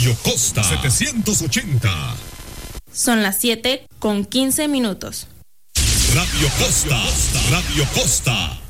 Radio Costa 780. Son las 7:15. Radio Costa, Radio Costa.